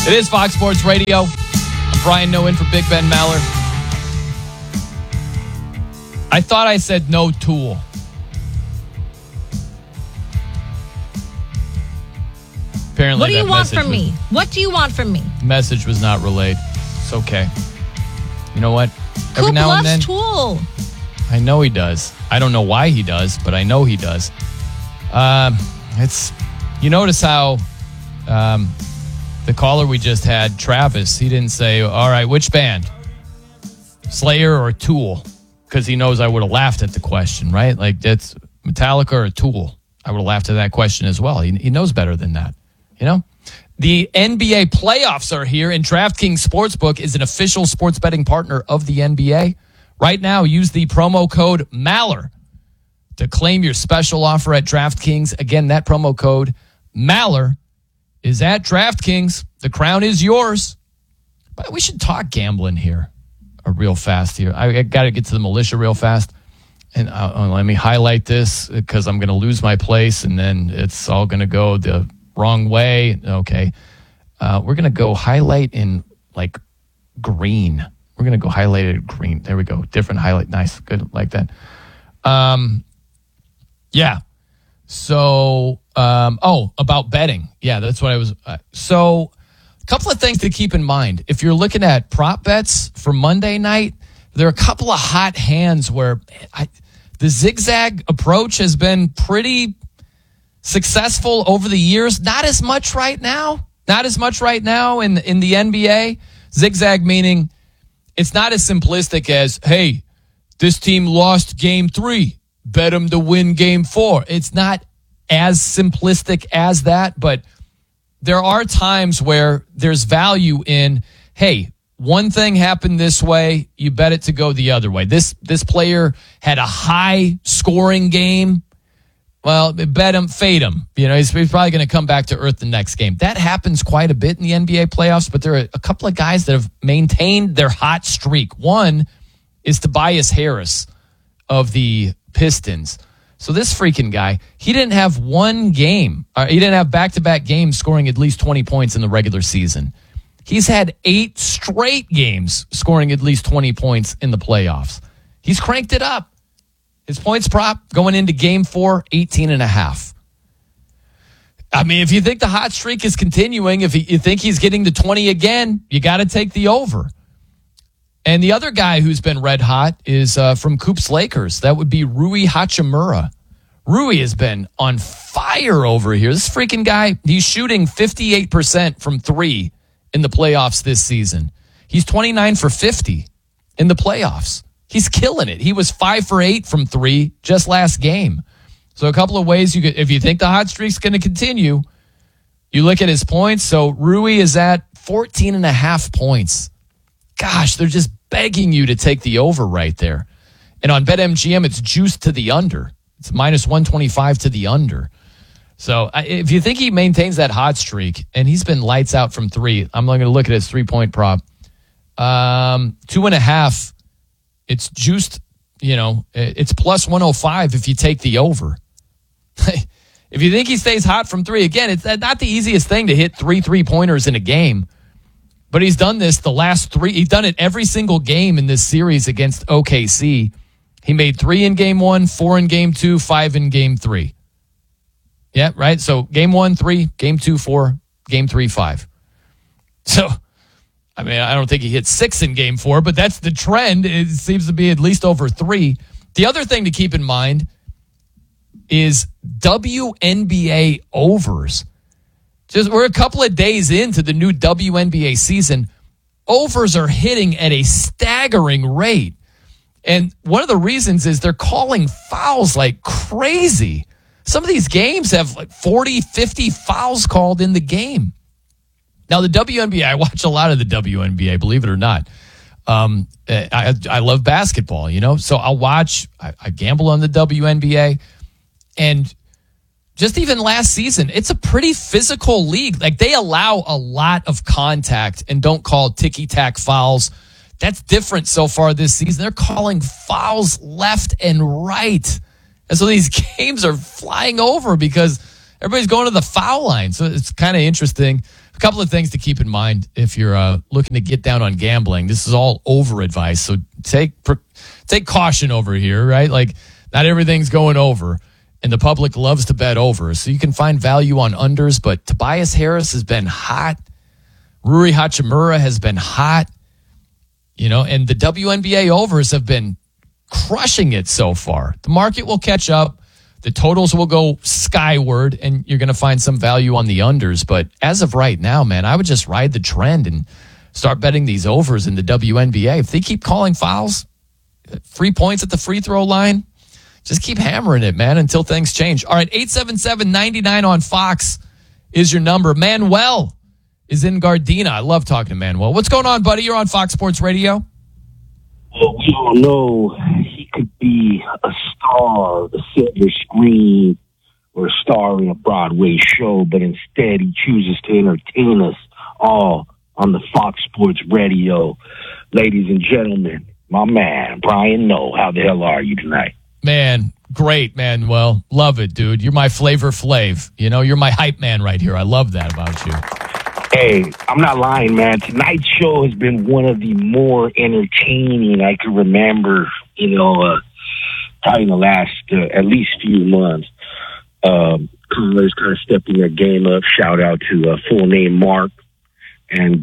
It is Fox Sports Radio. I'm Brian Noe in for Big Ben Maller. I thought I said no Tool. Apparently, what do you want from me? What do you want from me? Message was not relayed. It's okay. You know what? Coop loves Tool. I know he does. I don't know why he does, but I know he does. You notice how the caller we just had, Travis, he didn't say, all right, which band? Slayer or Tool? Because he knows I would have laughed at the question, right? Like, that's Metallica or Tool. I would have laughed at that question as well. He knows better than that, you know? The NBA playoffs are here, and DraftKings Sportsbook is an official sports betting partner of the NBA. Right now, use the promo code MALLER to claim your special offer at DraftKings. Again, that promo code MALLER is at DraftKings. The crown is yours. But we should talk gambling here real fast here. I got to get to the militia real fast. And let me highlight this because I'm going to lose my place and then it's all going to go the wrong way. Okay. We're going to go highlight in like green. We're going to go highlight it green. There we go. Different highlight. Nice. Good. Like that. Yeah. So, about betting. Yeah, that's what I was. So, a couple of things to keep in mind. If you're looking at prop bets for Monday night, there are a couple of hot hands where the zigzag approach has been pretty successful over the years. Not as much right now. Not as much right now in the NBA. Zigzag meaning it's not as simplistic as, hey, this team lost game 3. Bet them to win game 4. It's not as simplistic as that, but there are times where there's value in, hey, one thing happened this way, you bet it to go the other way. This player had a high scoring game. Well, bet him, fade him. You know, he's probably going to come back to earth the next game. That happens quite a bit in the NBA playoffs, but there are a couple of guys that have maintained their hot streak. One is Tobias Harris of the Pistons. So this freaking guy, he didn't have one game. He didn't have back-to-back games scoring at least 20 points in the regular season. He's had 8 straight games scoring at least 20 points in the playoffs. He's cranked it up. His points prop going into game 4, 18.5. I mean, if you think the hot streak is continuing, if you think he's getting to 20 again, you got to take the over. And the other guy who's been red hot is from Coop's Lakers. That would be Rui Hachimura. Rui has been on fire over here. This freaking guy, he's shooting 58% from 3 in the playoffs this season. He's 29 for 50 in the playoffs. He's killing it. He was 5 for 8 from 3 just last game. So a couple of ways you could, if you think the hot streak's going to continue, you look at his points. So Rui is at 14.5 points. Gosh, they're just begging you to take the over right there. And on BetMGM, it's juiced to the under. It's minus 125 to the under. So if you think he maintains that hot streak, and he's been lights out from 3, I'm going to look at his 3-point prop. 2.5, it's juiced, it's plus 105 if you take the over. If you think he stays hot from 3, again, it's not the easiest thing to hit 3 3-pointers in a game. But he's done this the last 3. He's done it every single game in this series against OKC. He made 3 in game 1, 4 in game 2, 5 in game 3. Yeah, right? So game 1, 3, game 2, 4, game 3, 5. So, I mean, I don't think he hit 6 in game 4, but that's the trend. It seems to be at least over 3. The other thing to keep in mind is WNBA overs. We're a couple of days into the new WNBA season. Overs are hitting at a staggering rate. And one of the reasons is they're calling fouls like crazy. Some of these games have like 40, 50 fouls called in the game. Now, the WNBA, I watch a lot of the WNBA, believe it or not. I love basketball, so I'll watch, I gamble on the WNBA. And just even last season, it's a pretty physical league. Like, they allow a lot of contact and don't call ticky-tack fouls. That's different so far this season. They're calling fouls left and right. And so these games are flying over because everybody's going to the foul line. So it's kind of interesting. A couple of things to keep in mind if you're looking to get down on gambling. This is all over advice, so take caution over here, right? Like, not everything's going over, and the public loves to bet over. So you can find value on unders, but Tobias Harris has been hot. Rui Hachimura has been hot. And the WNBA overs have been crushing it so far. The market will catch up. The totals will go skyward, and you're going to find some value on the unders. But as of right now, man, I would just ride the trend and start betting these overs in the WNBA. If they keep calling fouls, free points at the free throw line, just keep hammering it, man, until things change. All right, 877-99 on Fox is your number. Manuel is in Gardena. I love talking to Manuel. What's going on, buddy? You're on Fox Sports Radio. Well, we all know he could be a star of the silver screen or a star in a Broadway show, but instead he chooses to entertain us all on the Fox Sports Radio. Ladies and gentlemen, my man, Brian Noe, how the hell are you tonight? Man, great, Manuel. Love it, dude. You're my Flavor Flav. You're my hype man right here. I love that about you. Hey, I'm not lying, man. Tonight's show has been one of the more entertaining I can remember, probably in the last at least few months. Callers kind of stepping their game up. Shout out to Full Name Mark. And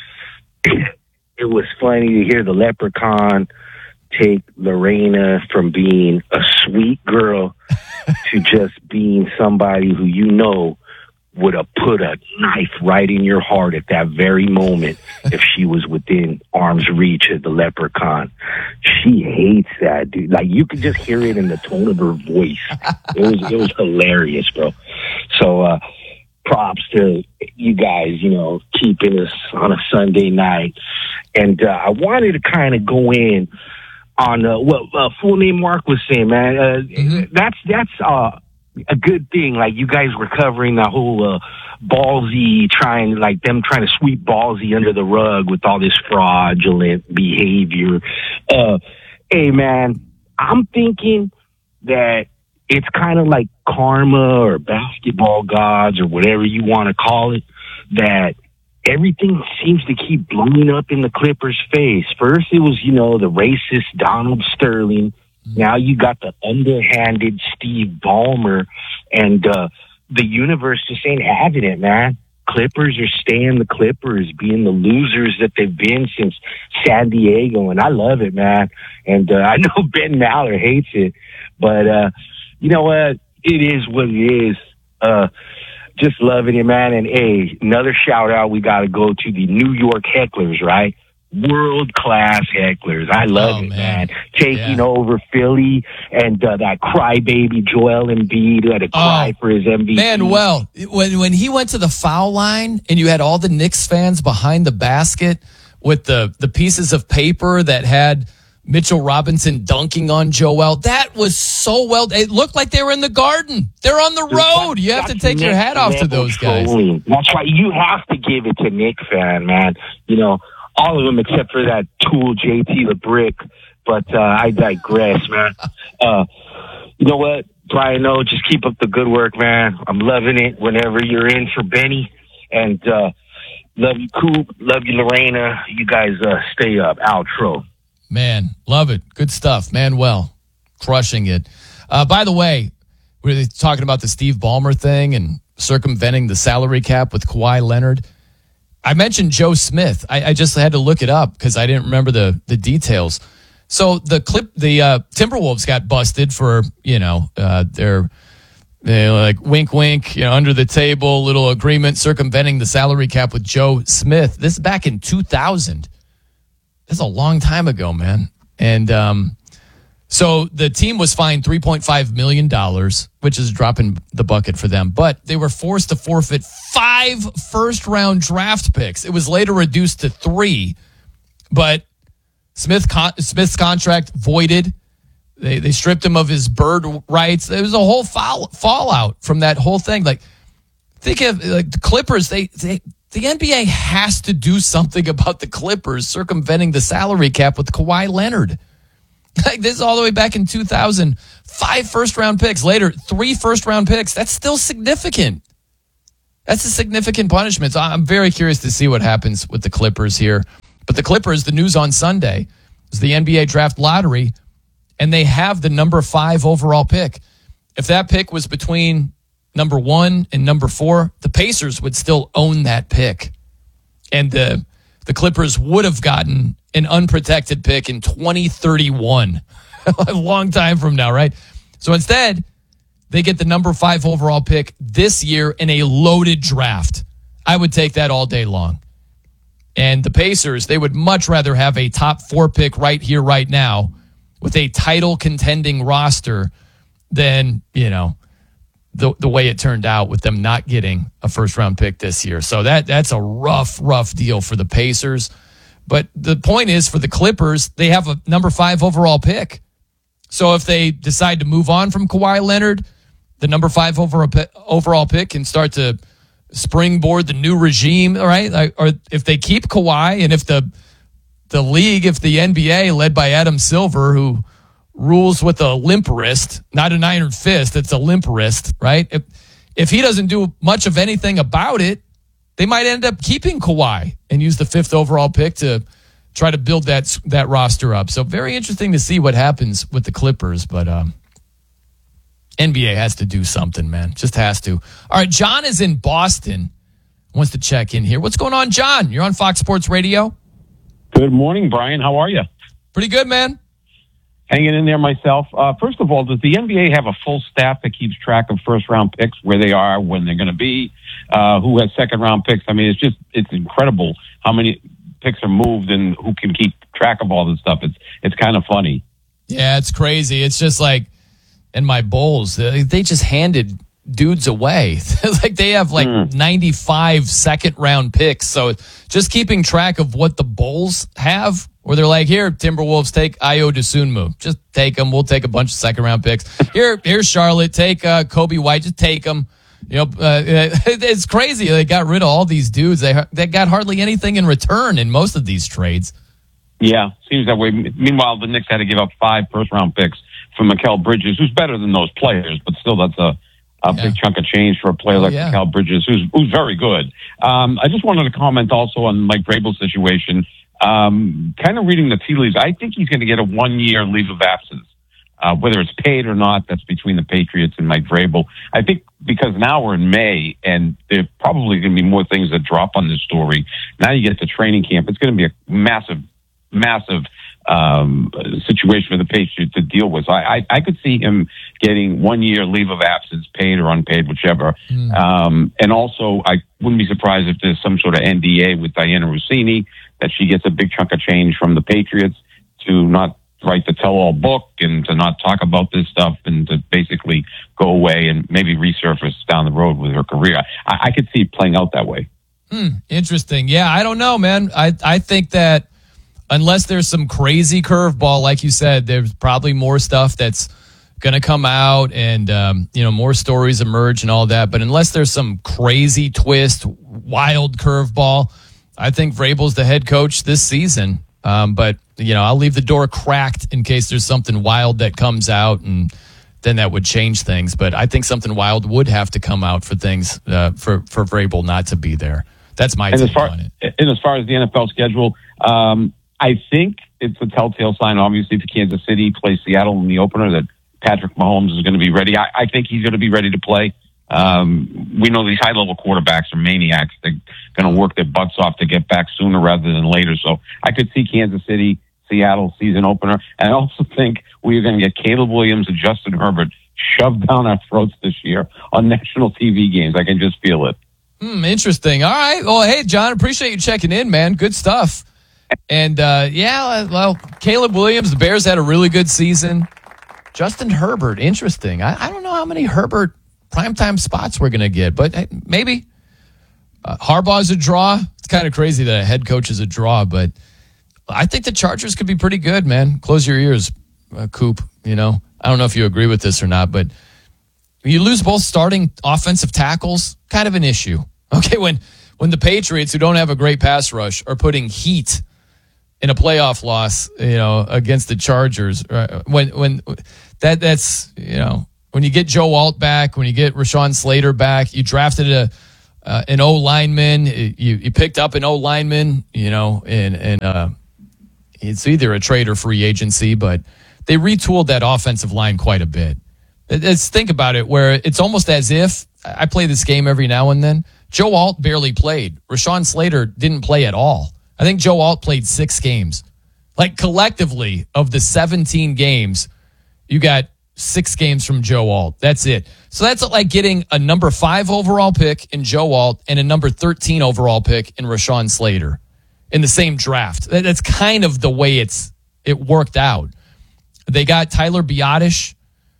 it was funny to hear the Leprechaun take Lorena from being a sweet girl to just being somebody who would have put a knife right in your heart at that very moment if she was within arm's reach of the Leprechaun. She hates that, dude. Like, you could just hear it in the tone of her voice. It was hilarious, bro. So, props to you guys, keeping us on a Sunday night. And I wanted to kind of go in on what Full Name Mark was saying, man. That's a good thing. Like, you guys were covering the whole Ballsy trying to sweep Ballsy under the rug with all this fraudulent behavior. Hey, man, I'm thinking that it's kind of like karma or basketball gods or whatever you want to call it, that everything seems to keep blowing up in the Clippers' face. First, it was, the racist Donald Sterling. Now you got the underhanded Steve Ballmer, and the universe just ain't having it, man. Clippers are staying the Clippers, being the losers that they've been since San Diego, and I love it, man. And I know Ben Maller hates it, but you know what? It is what it is. Just loving it, man. And hey, another shout out, we got to go to the New York hecklers, right? World-class hecklers. I love it, man. Taking over Philly and that crybaby Joel Embiid who had to cry for his MVP. Manuel, when he went to the foul line and you had all the Knicks fans behind the basket with the pieces of paper that had Mitchell Robinson dunking on Joel, that was so well. It looked like they were in the Garden. They're on the road. You have to take your hat off to those guys. That's right. You have to give it to Knick fan, man. All of them except for that tool JT the Brick. But I digress, man. You know what, Brian? No, just keep up the good work, man. I'm loving it whenever you're in for Benny. And love you, Coop. Love you, Lorena. You guys stay up. Outro. Man, love it. Good stuff. Manuel, crushing it. By the way, we're talking about the Steve Ballmer thing and circumventing the salary cap with Kawhi Leonard. I mentioned Joe Smith. I just had to look it up because I didn't remember the details. So the Timberwolves got busted for, their like wink, wink, under the table, little agreement circumventing the salary cap with Joe Smith. This is back in 2000. That's a long time ago, man. And so the team was fined $3.5 million, which is dropping the bucket for them. But they were forced to forfeit 5 first-round draft picks. It was later reduced to 3. But Smith's contract voided. They stripped him of his bird rights. There was a whole fallout from that whole thing. Like, think of the Clippers. The NBA has to do something about the Clippers circumventing the salary cap with Kawhi Leonard. Like this is all the way back in 2000. 5 first-round picks. Later, 3 first-round picks. That's still significant. That's a significant punishment. So I'm very curious to see what happens with the Clippers here. But the Clippers, the news on Sunday is the NBA draft lottery, and they have the number 5 overall pick. If that pick was between number 1 and number 4, the Pacers would still own that pick. And the Clippers would have gotten an unprotected pick in 2031. A long time from now, right? So instead, they get the number 5 overall pick this year in a loaded draft. I would take that all day long. And the Pacers, they would much rather have a top 4 pick right here, right now, with a title contending roster than, the way it turned out with them not getting a first round pick this year. So that's a rough deal for the Pacers. But the point is, for the Clippers, they have a number 5 overall pick. So if they decide to move on from Kawhi Leonard, the number 5 overall pick can start to springboard the new regime, all right? Or if they keep Kawhi, and if the league, if the NBA, led by Adam Silver, who rules with a limp wrist, not an iron fist, it's a limp wrist, right? If he doesn't do much of anything about it, they might end up keeping Kawhi and use the 5th overall pick to try to build that roster up. So very interesting to see what happens with the Clippers, but NBA has to do something, man. Just has to. All right, John is in Boston. Wants to check in here. What's going on, John? You're on Fox Sports Radio. Good morning, Brian. How are you? Pretty good, man. Hanging in there myself. First of all, does the NBA have a full staff that keeps track of first-round picks, where they are, when they're going to be, who has second-round picks? I mean, it's incredible how many picks are moved and who can keep track of all this stuff. It's kind of funny. Yeah, it's crazy. It's just like in my Bulls, they just handed dudes away. Like they have 95 second-round picks. So just keeping track of what the Bulls have, where they're like, here, Timberwolves, take Ayo Dosunmu. Just take them. We'll take a bunch of second-round picks. Here's Charlotte. Take Kobe White. Just take them. It's crazy. They got rid of all these dudes. They got hardly anything in return in most of these trades. Yeah, seems that way. Meanwhile, the Knicks had to give up 5 first-round picks for Mikal Bridges, who's better than those players, but still that's a big chunk of change for a player like Mikal Bridges, who's very good. I just wanted to comment also on Mike Vrabel's situation. Kind of reading the tea leaves, I think he's going to get a 1-year leave of absence. Whether it's paid or not, that's between the Patriots and Mike Vrabel. I think because now we're in May, and there probably going to be more things that drop on this story. Now you get to training camp. It's going to be a massive situation for the Patriots to deal with. So I could see him getting 1-year leave of absence, paid or unpaid, whichever. And also, I wouldn't be surprised if there's some sort of NDA with Diana Rossini, that she gets a big chunk of change from the Patriots to not write the tell-all book and to not talk about this stuff and to basically go away and maybe resurface down the road with her career. I could see it playing out that way. Interesting. Yeah, I don't know, man. I think that unless there's some crazy curveball, like you said, there's probably more stuff that's going to come out and, more stories emerge and all that. But unless there's some crazy twist, wild curveball, I think Vrabel's the head coach this season. But I'll leave the door cracked in case there's something wild that comes out, and then that would change things. But I think something wild would have to come out for things for Vrabel not to be there. That's my take on it. And as far as the NFL schedule, I think it's a telltale sign, obviously, if Kansas City plays Seattle in the opener, that Patrick Mahomes is going to be ready. I think he's going to be ready to play. We know these high-level quarterbacks are maniacs. They're going to work their butts off to get back sooner rather than later. So I could see Kansas City, Seattle season opener. And I also think we're going to get Caleb Williams and Justin Herbert shoved down our throats this year on national TV games. I can just feel it. Interesting. All right. Well, hey, John, appreciate you checking in, man. Good stuff. And, Caleb Williams, the Bears had a really good season. Justin Herbert, interesting. I don't know how many Herbert primetime spots we're going to get, but hey, maybe. Harbaugh's a draw. It's kind of crazy that a head coach is a draw, but I think the Chargers could be pretty good, man. Close your ears, Coop. I don't know if you agree with this or not, but you lose both starting offensive tackles, kind of an issue. Okay, when the Patriots, who don't have a great pass rush, are putting heat in a playoff loss, against the Chargers. When that's when you get Joe Alt back, when you get Rashawn Slater back, you drafted an O lineman, you picked up an O lineman, and it's either a trade or free agency, but they retooled that offensive line quite a bit. Let's think about it, where it's almost as if I play this game every now and then. Joe Alt barely played. Rashawn Slater didn't play at all. I think Joe Alt played 6 games. Like collectively, of the 17 games, you got 6 games from Joe Alt. That's it. So that's like getting a number 5 overall pick in Joe Alt and a number 13 overall pick in Rashawn Slater in the same draft. That's kind of the way it worked out. They got Tyler Biadasz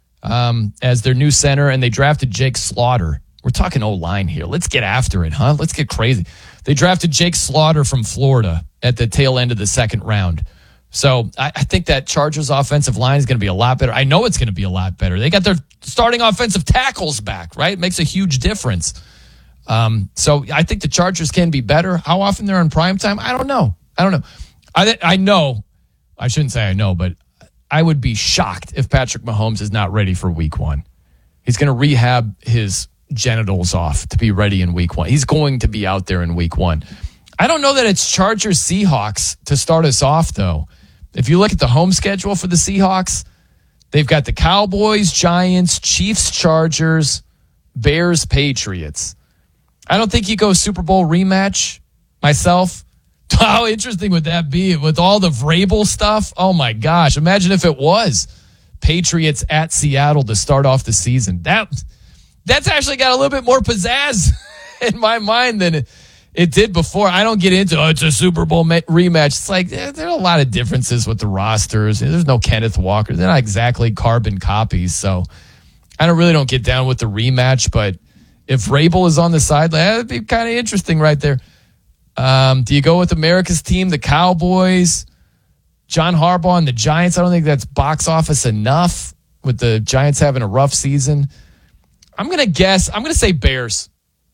as their new center, and they drafted Jake Slaughter. We're talking O-line here. Let's get after it, huh? Let's get crazy. They drafted Jake Slaughter from Florida at the tail end of the second round. So I think that Chargers offensive line is going to be a lot better. I know it's going to be a lot better. They got their starting offensive tackles back, right? It makes a huge difference. So I think the Chargers can be better. How often they're in primetime? I don't know. I know. I shouldn't say I know, but I would be shocked if Patrick Mahomes is not ready for week 1. He's going to rehab his genitals off to be ready in week 1. He's going to be out there in week 1. I don't know that it's Chargers Seahawks to start us off, though. If you look at the home schedule for the Seahawks, they've got the Cowboys, Giants, Chiefs, Chargers, Bears, Patriots. I don't think you go Super Bowl rematch myself. How interesting would that be with all the Vrabel stuff? Oh, my gosh. Imagine if it was Patriots at Seattle to start off the season. That's actually got a little bit more pizzazz in my mind than it did before. I don't get into, it's a Super Bowl rematch. It's like there are a lot of differences with the rosters. There's no Kenneth Walker. They're not exactly carbon copies. So I don't get down with the rematch. But if Vrabel is on the sideline, that'd be kind of interesting right there. Do you go with America's team, the Cowboys, John Harbaugh and the Giants? I don't think that's box office enough with the Giants having a rough season. I'm going to say Bears.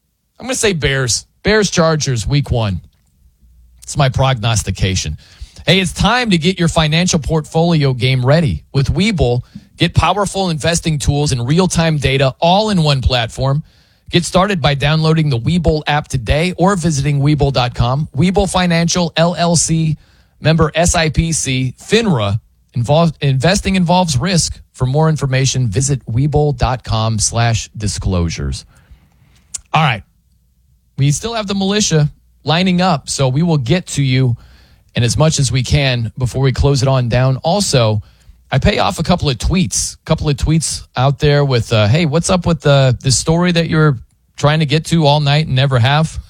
Bears, Chargers, week 1. It's my prognostication. Hey, it's time to get your financial portfolio game ready. With Webull, get powerful investing tools and real-time data all in one platform. Get started by downloading the Webull app today or visiting Webull.com. Webull Financial, LLC, member SIPC, FINRA. Investing involves risk. For more information, visit Webull.com/disclosures. All right. We still have the militia lining up, so we will get to you and as much as we can before we close it on down. Also, I pay off a couple of tweets out there with, hey, what's up with this story that you're trying to get to all night and never have?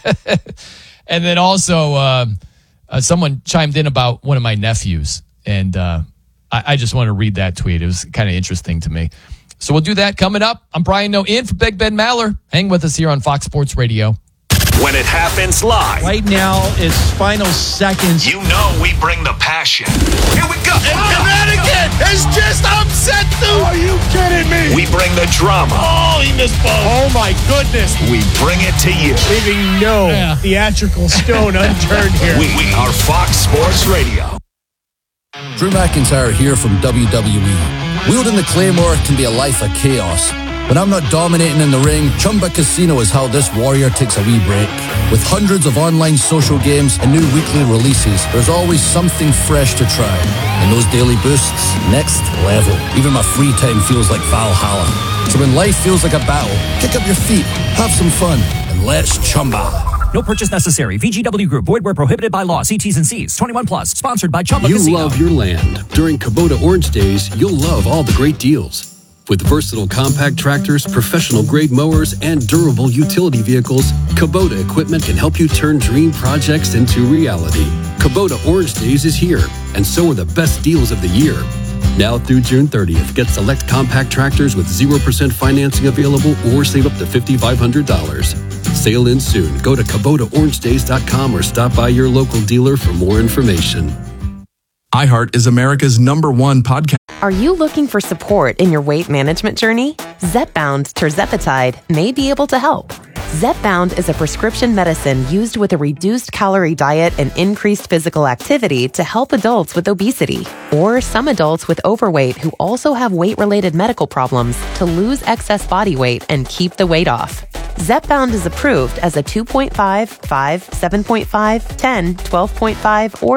And then also someone chimed in about one of my nephews, and I just want to read that tweet. It was kind of interesting to me. So we'll do that coming up. I'm Brian Noe in for Big Ben Maller. Hang with us here on Fox Sports Radio. When it happens live. Right now is final seconds. You know we bring the passion. Here we go. And Connecticut is just upset through. Are you kidding me? We bring the drama. Oh, he missed both. Oh, my goodness. We bring it to you. Leaving no theatrical stone unturned here. We are Fox Sports Radio. Drew McIntyre here from WWE. Wielding the Claymore can be a life of chaos. When I'm not dominating in the ring, Chumba Casino is how this warrior takes a wee break. With hundreds of online social games and new weekly releases, there's always something fresh to try. And those daily boosts, next level. Even my free time feels like Valhalla. So when life feels like a battle, kick up your feet, have some fun, and let's Chumba. No purchase necessary. VGW Group. Void where prohibited by law. See T's and C's. 21 plus. Sponsored by Chumba Casino. You love your land. During Kubota Orange Days, you'll love all the great deals. With versatile compact tractors, professional-grade mowers, and durable utility vehicles, Kubota equipment can help you turn dream projects into reality. Kubota Orange Days is here, and so are the best deals of the year. Now through June 30th, get select compact tractors with 0% financing available or save up to $5,500. Sale ends soon. Go to KubotaOrangeDays.com or stop by your local dealer for more information. iHeart is America's #1 podcast. Are you looking for support in your weight management journey? Zepbound tirzepatide may be able to help. Zepbound is a prescription medicine used with a reduced calorie diet and increased physical activity to help adults with obesity, or some adults with overweight who also have weight-related medical problems to lose excess body weight and keep the weight off. Zepbound is approved as a 2.5, 5, 7.5, 10, 12.5, or